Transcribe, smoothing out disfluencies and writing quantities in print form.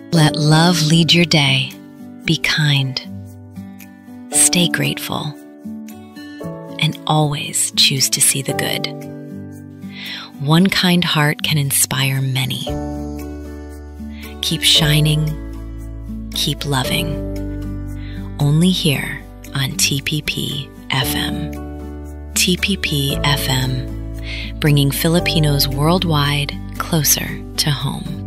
Let love lead your day. Be kind. Stay grateful. And always choose to see the good. One kind heart can inspire many. Keep shining. Keep loving. Only here on TPP FM. TPP FM, bringing Filipinos worldwide closer to home.